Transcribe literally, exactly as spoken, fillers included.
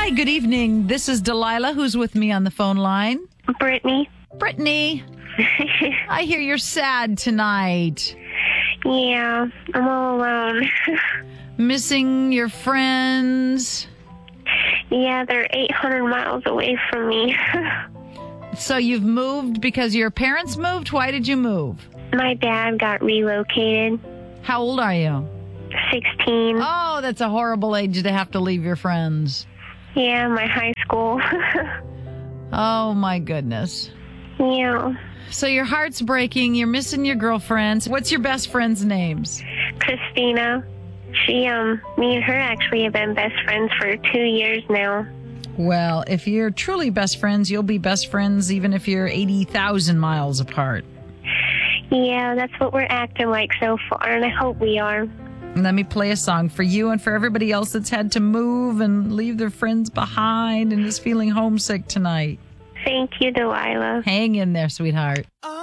Hi, good evening. This is Delilah, who's with me on the phone line. Brittany. Brittany, I hear you're sad tonight. Yeah, I'm all alone. Missing your friends. Yeah, they're eight hundred miles away from me. So you've moved because your parents moved? Why did you move? My dad got relocated. How old are you? sixteen. Oh, that's a horrible age to have to leave your friends. Yeah, my high school. Oh, my goodness. Yeah. So your heart's breaking. You're missing your girlfriends. What's your best friends' names? Christina. She, um, me and her actually have been best friends for two years now. Well, if you're truly best friends, you'll be best friends even if you're eighty thousand miles apart. Yeah, that's what we're acting like so far, and I hope we are. Let me play a song for you and for everybody else that's had to move and leave their friends behind and is feeling homesick tonight. Thank you, Delilah. Hang in there, sweetheart.